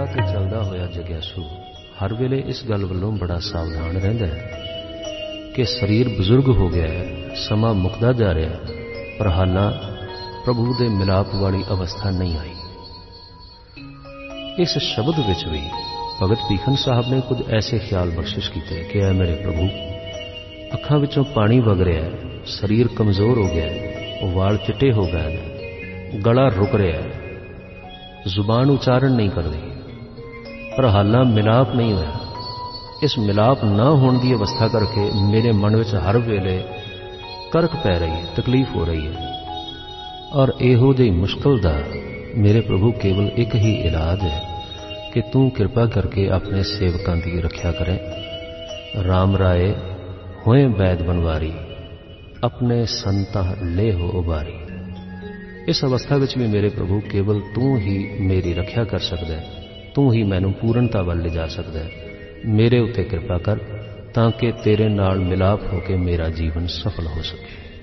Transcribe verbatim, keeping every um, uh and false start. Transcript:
राह ते चलदा होया जग्यासू हर वेले इस गल वल्लों बड़ा सावधान रहिंदा है कि शरीर बजुर्ग हो गया है, समा मुकदा जा रहा है, पर हालां प्रभु दे मिलाप वाली अवस्था नहीं आई। इस शब्द विच भी भगत भीखन साहब ने कुछ ऐसे ख्याल बख्शिश किए कि ऐ मेरे प्रभु, अखां विचों पानी वग रहा है, शरीर कमजोर हो गया है, वाल चिट्टे हो गए हैं, गला रुक रहा है, जुबान उच्चारण नहीं कर रही, पर हालां मिलाप नहीं होया। इस मिलाप न होने की अवस्था करके मेरे मन में हर वेले करक पै रही है, तकलीफ हो रही है। और इहो जी मुश्किल दा मेरे प्रभु केवल एक ही इलाज है कि तू कृपा करके अपने सेवकां की रक्षा करें। राम राय होए वैद बनवारी, अपने संता ले हो उबारी। इस अवस्था विच भी मेरे प्रभु केवल तू ही मेरी रक्षा कर सकदा है, तू ही मैनू पूर्णता वल ले जा सकदा है। मेरे उत्ते कृपा कर ताकि तेरे नाल मिलाप होकर मेरा जीवन सफल हो सके।